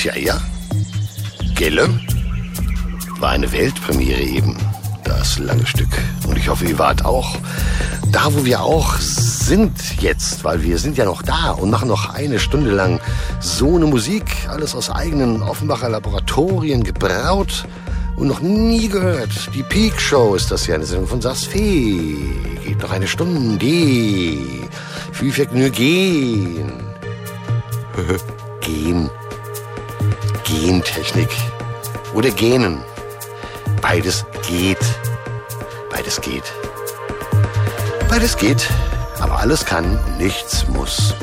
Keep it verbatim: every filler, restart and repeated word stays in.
Ja, ja. Gelle? War eine Weltpremiere eben, das lange Stück. Und ich hoffe, ihr wart auch da, wo wir auch sind jetzt, weil wir sind ja noch da und machen noch eine Stunde lang so eine Musik, alles aus eigenen Offenbacher Laboratorien gebraut und noch nie gehört. Die Peak Show ist das ja, eine Sendung von Sasfee. Geht noch eine Stunde. Viel Vergnügen. Gen. Gentechnik. Oder Genen. Beides geht. Beides geht. Beides geht, aber alles kann und nichts muss.